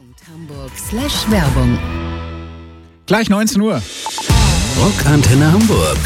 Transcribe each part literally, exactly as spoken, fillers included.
Hamburg slash Werbung. Gleich neunzehn Uhr. Rockantenne Hamburg.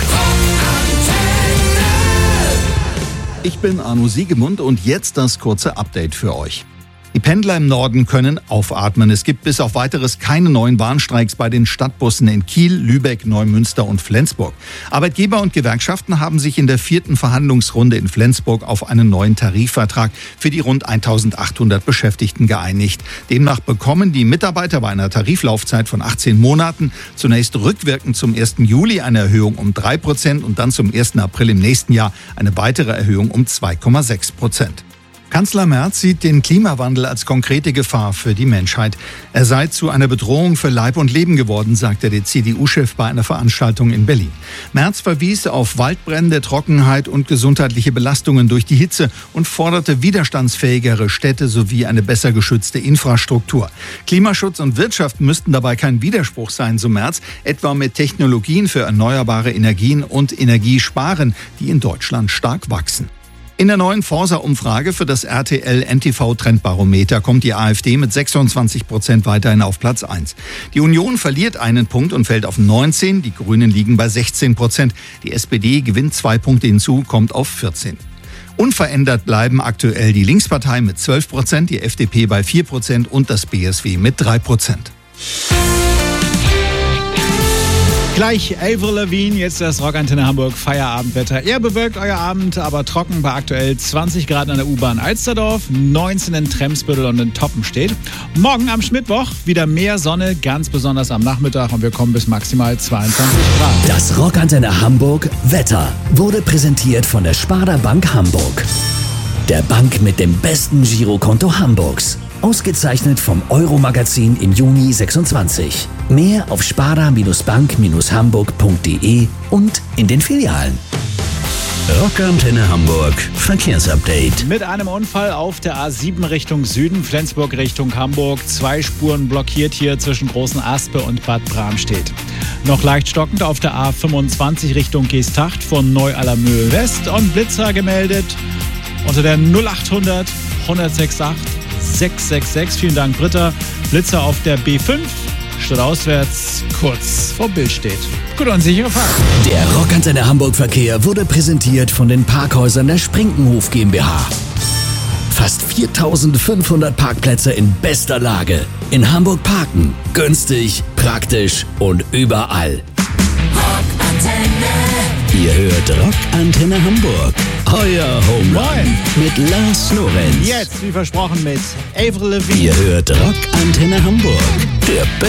Ich bin Arno Siegemund und jetzt das kurze Update für euch. Die Pendler im Norden können aufatmen. Es gibt bis auf weiteres keine neuen Bahnstreiks bei den Stadtbussen in Kiel, Lübeck, Neumünster und Flensburg. Arbeitgeber und Gewerkschaften haben sich in der vierten Verhandlungsrunde in Flensburg auf einen neuen Tarifvertrag für die rund eintausendachthundert Beschäftigten geeinigt. Demnach bekommen die Mitarbeiter bei einer Tariflaufzeit von achtzehn Monaten zunächst rückwirkend zum ersten Juli eine Erhöhung um drei Prozent und dann zum ersten April im nächsten Jahr eine weitere Erhöhung um zwei Komma sechs Prozent. Kanzler Merz sieht den Klimawandel als konkrete Gefahr für die Menschheit. Er sei zu einer Bedrohung für Leib und Leben geworden, sagte der C D U-Chef bei einer Veranstaltung in Berlin. Merz verwies auf Waldbrände, Trockenheit und gesundheitliche Belastungen durch die Hitze und forderte widerstandsfähigere Städte sowie eine besser geschützte Infrastruktur. Klimaschutz und Wirtschaft müssten dabei kein Widerspruch sein, so Merz, etwa mit Technologien für erneuerbare Energien und Energiesparen, die in Deutschland stark wachsen. In der neuen Forsa-Umfrage für das R T L-N T V-Trendbarometer kommt die AfD mit sechsundzwanzig Prozent weiterhin auf Platz eins. Die Union verliert einen Punkt und fällt auf neunzehn, die Grünen liegen bei sechzehn Prozent. Die S P D gewinnt zwei Punkte hinzu, kommt auf vierzehn. Unverändert bleiben aktuell die Linkspartei mit zwölf Prozent, die F D P bei vier Prozent und das B S W mit drei Prozent. Gleich Avril Lavigne, jetzt das Rockantenne Hamburg Feierabendwetter. Eher bewölkt euer Abend, aber trocken bei aktuell zwanzig Grad an der U-Bahn Alsterdorf, neunzehn in Tremsbüttel und in Toppenstedt. Morgen am Mittwoch wieder mehr Sonne, ganz besonders am Nachmittag und wir kommen bis maximal zweiundzwanzig Grad. Das Rockantenne Hamburg Wetter wurde präsentiert von der Sparda Bank Hamburg. Der Bank mit dem besten Girokonto Hamburgs. Ausgezeichnet vom Euro-Magazin im Juni sechsundzwanzig. Mehr auf sparda Bank Hamburg punkt de und in den Filialen. Rockantenne Hamburg Verkehrsupdate. Mit einem Unfall auf der A sieben Richtung Süden, Flensburg Richtung Hamburg. Zwei Spuren blockiert hier zwischen Großen Aspe und Bad Bramstedt. Noch leicht stockend auf der A fünfundzwanzig Richtung Geesthacht von Neu-Allermöhl West und Blitzer gemeldet unter der null achthundert hundertsechsundachtzig sechs sechs sechs. Vielen Dank, Britta. Blitzer auf der B fünf, stadtauswärts, kurz vor Billstedt. Gut und sichere Fahrt. Der Rockantenne Hamburg Verkehr wurde präsentiert von den Parkhäusern der Sprinkenhof GmbH. Fast viertausendfünfhundert Parkplätze in bester Lage. In Hamburg parken. Günstig, praktisch und überall. Rockantenne. Ihr hört Rockantenne Hamburg. Euer Home Run mit Lars Lorenz. Jetzt, wie versprochen, mit Avril Lavigne. Ihr hört Rockantenne Hamburg. Der